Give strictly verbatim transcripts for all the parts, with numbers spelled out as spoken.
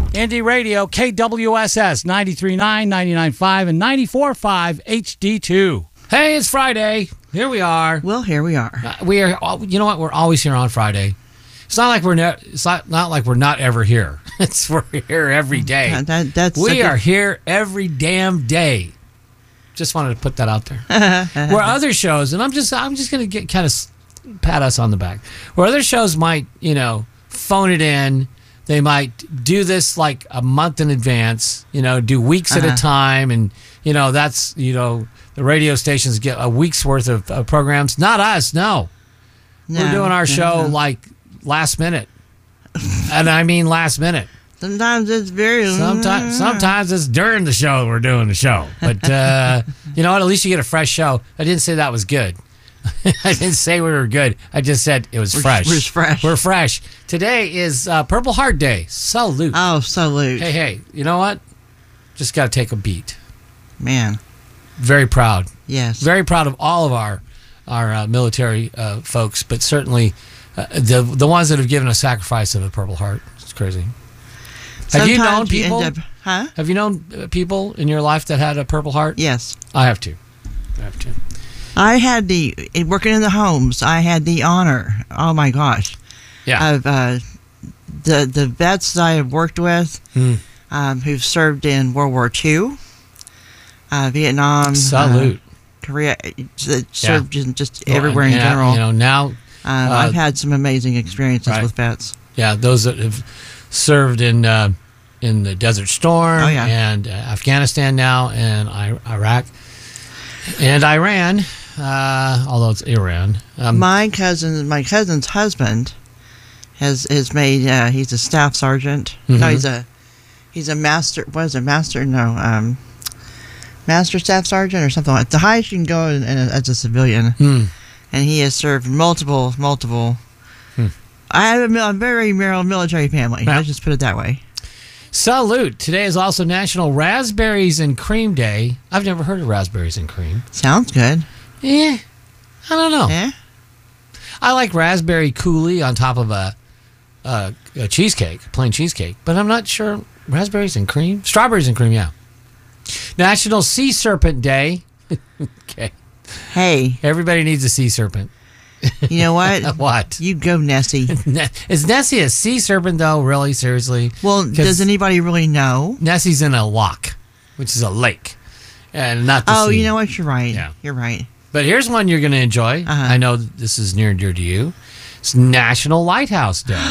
Indie Radio, K W S S, ninety-three point nine, ninety-nine point five, and ninety-four point five H D two. Hey, it's Friday. Here we are. Well, here we are. Uh, we are. You know what? We're always here on Friday. It's not like we're not. It's not, not like we're not ever here. It's we're here every day. That, that, that's we are a, here every damn day. Just wanted to put that out there. Where other shows, and I'm just, I'm just gonna get kind of pat us on the back. Where other shows might, you know, phone it in. They might do this like a month in advance. You know, do weeks uh-huh. at a time, and you know that's you know the radio stations get a week's worth of uh, programs. Not us. No. no, we're doing our show no. like last minute, and I mean last minute. Sometimes it's very. Sometimes, sometimes it's during the show we're doing the show. But uh, you know what? At least you get a fresh show. I didn't say that was good. I didn't say we were good. I just said it was we're, fresh. We're fresh. We're fresh. Today is uh, Purple Heart Day. Salute. Oh, salute. Hey, hey. You know what? Just got to take a beat. Man. Very proud. Yes. Very proud of all of our our uh, military uh, folks, but certainly uh, the the ones that have given a sacrifice of a Purple Heart. It's crazy. Have Sometimes you known you people? end up, huh? Have you known uh, people in your life that had a Purple Heart? Yes. I have too. I have too. I had the, working in the homes, I had the honor, oh my gosh, yeah. of uh, the the vets that I have worked with mm. um, who've served in World War Two, uh, Vietnam, salute, uh, Korea, that served yeah. in just everywhere in yeah, general. You know, now um, uh, I've had some amazing experiences right. with vets. Yeah, those that have served in uh, in the Desert Storm oh, yeah. and uh, Afghanistan now and I- Iraq and Iran. Uh, although it's Iran. Um, my cousin, my cousin's husband, has has made. Uh, he's a staff sergeant. Mm-hmm. No, he's a he's a master. What is it? Master? No, um, master staff sergeant or something like. The highest you can go in, in a, as a civilian. hmm. And he has served multiple, multiple. Hmm. I have a, mil- a very military family. Yeah. Let's just put it that way. Salute. Today is also National Raspberries and Cream Day. I've never heard of raspberries and cream. Sounds good. Yeah, I don't know. Yeah. I like raspberry coulis on top of a, a, a cheesecake, plain cheesecake, but I'm not sure raspberries and cream, strawberries and cream. Yeah. National Sea Serpent Day. Okay. Hey, everybody needs a sea serpent. You know what? What? You go, Nessie. Is Nessie a sea serpent though? Really? Seriously? Well, does anybody really know? Nessie's in a loch, which is a lake, and not the oh, sea. you know what? You're right. Yeah. You're right. But here's one you're going to enjoy. Uh-huh. I know this is near and dear to you. It's National Lighthouse Day.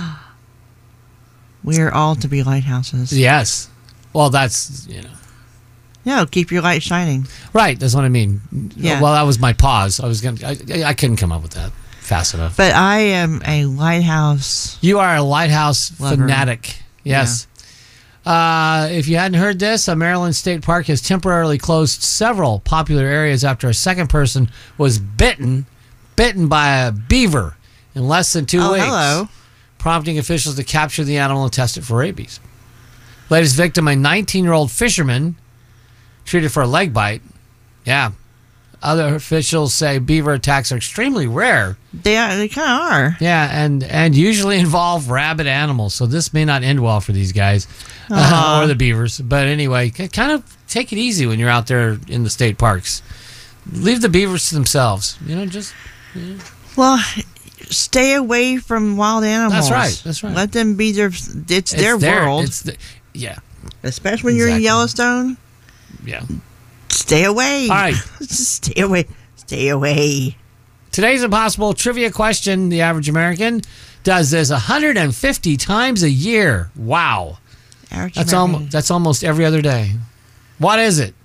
We are all to be lighthouses. Yes. Well, that's, you know. No, keep your light shining. Right. That's what I mean. Yeah. Well, that was my pause. I was going to, I, I couldn't come up with that fast enough. But I am a lighthouse. You are a lighthouse lover. fanatic. Yes. Yeah. Uh, if you hadn't heard this, a Maryland State Park has temporarily closed several popular areas after a second person was bitten, bitten by a beaver in less than two oh, weeks, hello. prompting officials to capture the animal and test it for rabies. Latest victim, a nineteen-year-old fisherman, treated for a leg bite. Yeah. Other officials say beaver attacks are extremely rare. They are. They kind of are. Yeah, and, and usually involve rabid animals, so this may not end well for these guys uh, or the beavers. But anyway, kind of take it easy when you're out there in the state parks. Leave the beavers to themselves. You know, just... You know. Well, stay away from wild animals. That's right. That's right. Let them be their... It's, it's their, their world. It's the, yeah. Especially when you're exactly. in Yellowstone. Yeah. Stay away. All right. Stay away. Stay away. Today's impossible trivia question. The average American does this one hundred fifty times a year. Wow. Average that's American. almost that's almost every other day. What is it?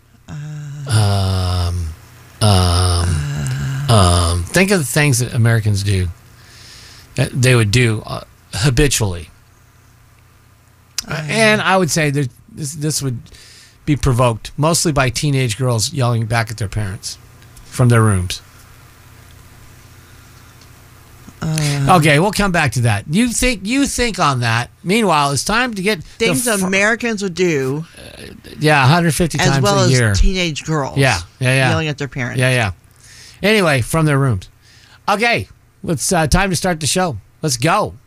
Uh, um, um, uh, um. Think of the things that Americans do. That they would do uh, habitually. Uh, and I would say that this this would be provoked mostly by teenage girls yelling back at their parents from their rooms. Uh, okay, we'll come back to that. You think you think on that. Meanwhile, it's time to get things the fr- Americans would do. Uh, yeah, one hundred fifty as times well a year. As teenage girls. Yeah, yeah, yeah. Yelling at their parents. Yeah, yeah. Anyway, from their rooms. Okay, it's uh, time to start the show. Let's go.